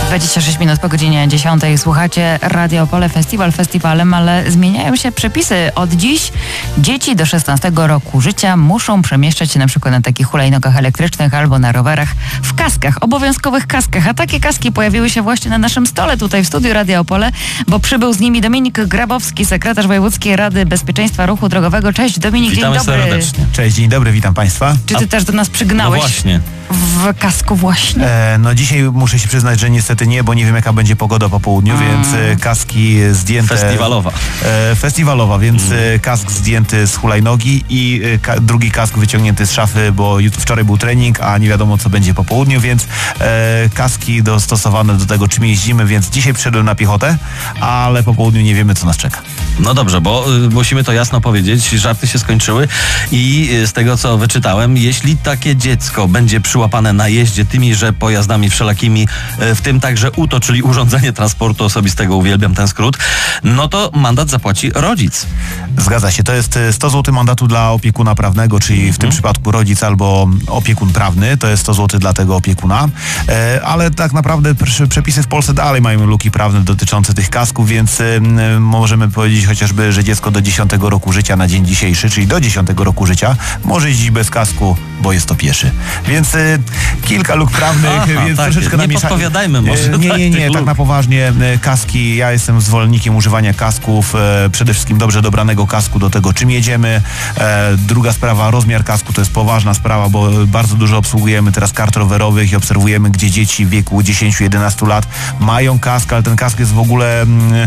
26 minut po godzinie 10. Słuchacie Radio Opole, festiwal festiwalem, ale zmieniają się przepisy. Od dziś dzieci do 16 roku życia muszą przemieszczać się na przykład na takich hulajnogach elektrycznych albo na rowerach w kaskach, obowiązkowych kaskach. A takie kaski pojawiły się właśnie na naszym stole tutaj w studiu Radio Opole, bo przybył z nimi Dominik Grabowski, sekretarz Wojewódzkiej Rady Bezpieczeństwa Ruchu Drogowego. Cześć Dominik, Witamy dzień dobry. serdecznie. Cześć, dzień dobry, witam Państwa. Czy ty też do nas przygnałeś? No właśnie. W kasku właśnie? No dzisiaj muszę się przyznać, że niestety nie, bo nie wiem jaka będzie pogoda po południu, więc kaski zdjęte... Festiwalowa. Więc kask zdjęty z hulajnogi i drugi kask wyciągnięty z szafy, bo wczoraj był trening, a nie wiadomo co będzie po południu, więc kaski dostosowane do tego, czym jeździmy, więc dzisiaj przyszedłem na piechotę, ale po południu nie wiemy co nas czeka. No dobrze, bo musimy to jasno powiedzieć, żarty się skończyły i z tego co wyczytałem, jeśli takie dziecko będzie przyłapane na jeździe tymiże pojazdami wszelakimi, w tym także UTO, czyli Urządzenie Transportu Osobistego, uwielbiam ten skrót, no to mandat zapłaci rodzic. Zgadza się, to jest 100 zł mandatu dla opiekuna prawnego, czyli w tym przypadku rodzic albo opiekun prawny, to jest 100 zł dla tego opiekuna, ale tak naprawdę przepisy w Polsce dalej mają luki prawne dotyczące tych kasków, więc możemy powiedzieć chociażby, że dziecko do 10 roku życia na dzień dzisiejszy, czyli do 10 roku życia, może jeździć bez kasku, bo jest to pieszy. Więc kilka luk prawnych, więc tak, troszeczkę nie podpowiadajmy może. Nie, tak na poważnie. Kaski, ja jestem zwolennikiem używania kasków, przede wszystkim dobrze dobranego kasku do tego, czym jedziemy. Druga sprawa, rozmiar kasku to jest poważna sprawa, bo bardzo dużo obsługujemy teraz kart rowerowych i obserwujemy, gdzie dzieci w wieku 10-11 lat mają kask, ale ten kask jest w ogóle...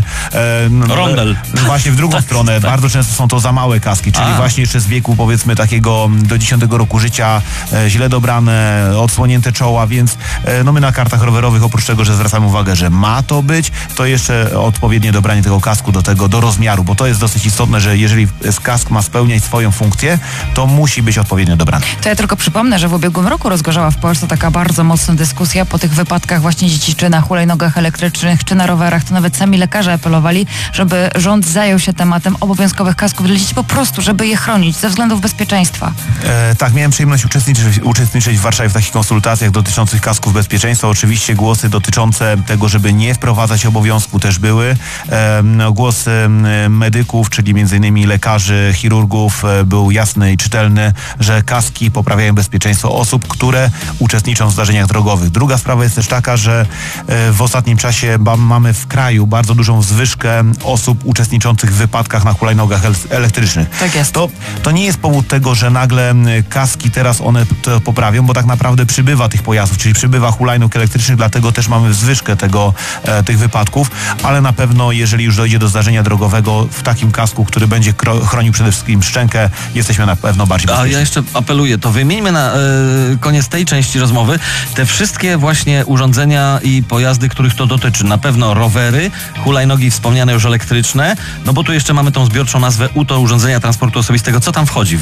Rondel. Właśnie w drugą stronę. Tak. Bardzo często są to za małe kaski, czyli właśnie jeszcze z wieku powiedzmy takiego do 10 roku życia, źle dobrane, odsłonięte czoła, więc my na kartach rowerowych oprócz tego, że zwracamy uwagę, że ma to być, to jeszcze odpowiednie dobranie tego kasku do rozmiaru, bo to jest dosyć istotne, że jeżeli kask ma spełniać swoją funkcję, to musi być odpowiednio dobrany. To ja tylko przypomnę, że w ubiegłym roku rozgorzała w Polsce taka bardzo mocna dyskusja po tych wypadkach właśnie dzieci, czy na hulajnogach elektrycznych, czy na rowerach, to nawet sami lekarze apelowali, żeby rząd zajął się tematem obowiązkowych kasków dla dzieci po prostu, żeby je chronić ze względów bezpieczeństwa. Tak, miałem przyjemność uczestniczyć w Warszawie w takich konsultacjach dotyczących kasków bezpieczeństwa. Oczywiście głosy dotyczące tego, żeby nie wprowadzać obowiązku też były. Głos medyków, czyli m.in. lekarzy, chirurgów był jasny i czytelny, że kaski poprawiają bezpieczeństwo osób, które uczestniczą w zdarzeniach drogowych. Druga sprawa jest też taka, że w ostatnim czasie mamy w kraju bardzo dużą zwyżkę osób uczestniczących w wypadkach na hulajnogach elektrycznych. Tak jest. To nie jest powód tego, że nagle kaski teraz one to poprawią, bo tak naprawdę przybywa tych pojazdów, czyli przybywa hulajnóg elektrycznych, dlatego też mamy zwyżkę tych wypadków, ale na pewno jeżeli już dojdzie do zdarzenia drogowego w takim kasku, który będzie chronił przede wszystkim szczękę, jesteśmy na pewno bardziej bezpieczni. A ja jeszcze apeluję, to wymieńmy na koniec tej części rozmowy te wszystkie właśnie urządzenia i pojazdy, których to dotyczy. Na pewno rowery, hulajnogi wspomniane już elektryczne, no bo tu jeszcze mamy tą zbiorczą nazwę UTO, Urządzenia Transportu Osobistego. Co tam wchodzi?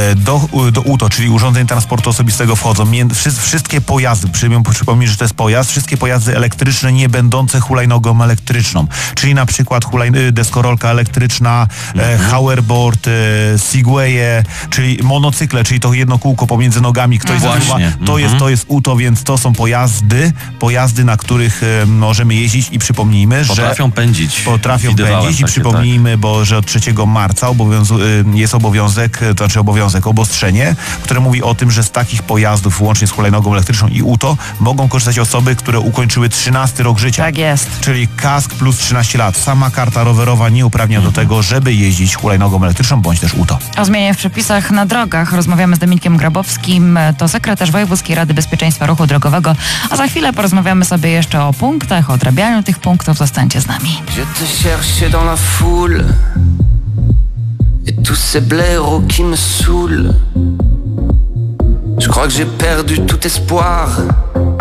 Do UTO, czyli Urządzeń Transportu Osobistego wchodzą wszystkie pojazdy, przypomnij, że to jest pojazd, wszystkie pojazdy elektryczne nie będące hulajnogą elektryczną, czyli na przykład deskorolka elektryczna, hoverboard, segwaye, czyli monocykle, czyli to jedno kółko pomiędzy nogami, ktoś zasuwa, to jest UTO, więc to są pojazdy, na których możemy jeździć i przypomnijmy, Potrafią pędzić i przypomnijmy, bo że od 3 marca jest obostrzenie, które mówi o tym, że z takich pojazdów, łącznie z hulajnogą elektryczną i UTO, mogą korzystać osoby, które ukończyły 13 rok życia. Tak jest. Czyli kask plus 13 lat. Sama karta rowerowa nie uprawnia do tego, żeby jeździć hulajnogą elektryczną bądź też UTO. O zmianie w przepisach na drogach rozmawiamy z Dominikiem Grabowskim, to sekretarz Wojewódzkiej Rady Bezpieczeństwa Ruchu Drogowego, a za chwilę porozmawiamy sobie jeszcze o punktach, o odrabianiu tych punktów. Zostańcie z nami. Je te cherchais dans la foule et tous ces blaireaux qui me saoulent. Je crois que j'ai perdu tout espoir.